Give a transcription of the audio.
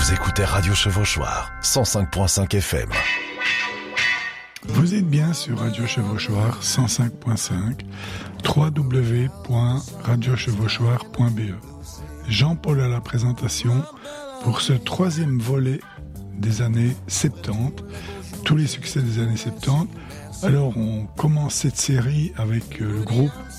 Vous écoutez Radio Chevauchoir, 105.5 FM. Vous êtes bien sur Radio Chevauchoir 105.5, www.radiochevauchoir.be. Jean-Paul à la présentation pour ce troisième volet des années 70, tous les succès des années 70. Alors on commence cette série avec le groupe